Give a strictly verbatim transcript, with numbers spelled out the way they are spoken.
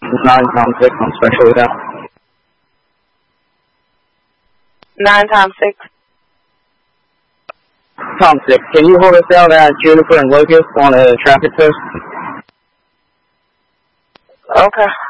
nine Tom six on special account. nine Tom six. Tom six, can you hold us down at Juniper and Locust on a traffic post? Okay.